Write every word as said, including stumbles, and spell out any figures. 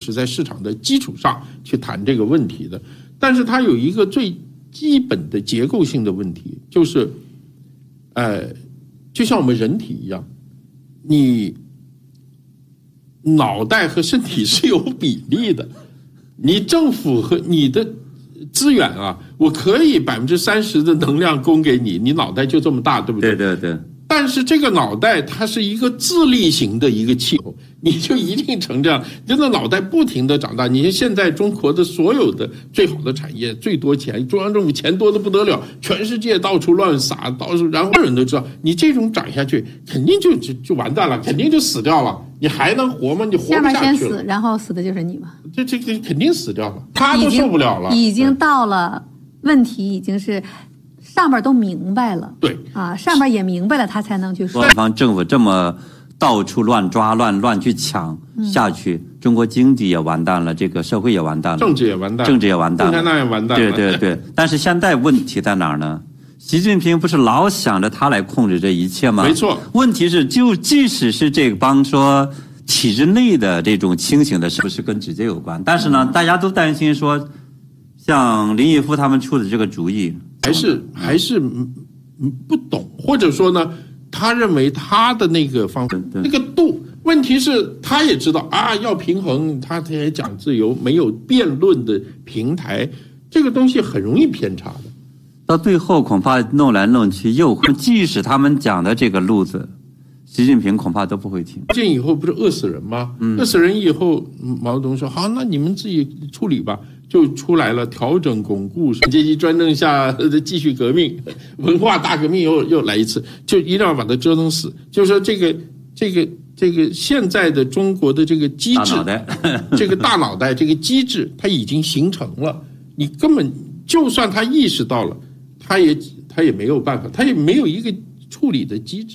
是在市场的基础上去谈这个问题的。但是它有一个最基本的结构性的问题，就是，呃，就像我们人体一样，你脑袋和身体是有比例的，你政府和你的资源啊，我可以百分之三十的能量供给你，你脑袋就这么大，对不对？ 对对对。 但是这个脑袋它是一个自立型的一个气候，你就一定成这样，真的脑袋不停的长大。你看现在中国的所有的最好的产业、最多钱，中央政府钱多的不得了，全世界到处乱撒，到处，然后人都知道，你这种长下去，肯定就就就完蛋了，肯定就死掉了。你还能活吗？你活不下去了。 下面先死，然后死的就是你嘛。 这这个肯定死掉了，他都受不了了。 已经, 已经到了问题，已经是。上边都明白了， 对啊，上边也明白了，他才能去说。 地方政府这么到处乱抓、乱乱去抢下去，嗯、中国经济也完蛋了，这个社会也完蛋了， 政治也完蛋了， 政治也完蛋了， 共产党也完蛋了。 对对对，但是现在问题在哪儿呢？习近平不是老想着他来控制这一切吗？ 没错。 问题是，就即使是这帮说体制内的这种清醒的，是不是跟直接有关？但是呢，大家都担心说，像林毅夫他们出的这个主意。 还是还是不懂，或者说呢，他认为他的那个方法那个度，问题是他也知道啊，要平衡，他也讲自由，没有辩论的平台，这个东西很容易偏差的。 到最后恐怕弄来弄去，又会即使他们讲的这个路子，习近平恐怕都不会听。 建以后不是饿死人吗？嗯、饿死人以后，毛泽东说好，那你们自己处理吧。就出来了，调整巩固阶级专政下的继续革命，文化大革命又又来一次，就一定要把它折腾死。就是说这个这个这个现在的中国的这个机制，这个大脑袋这个机制，它已经形成了。你根本就算他意识到了，他也他也没有办法，他也没有一个处理的机制。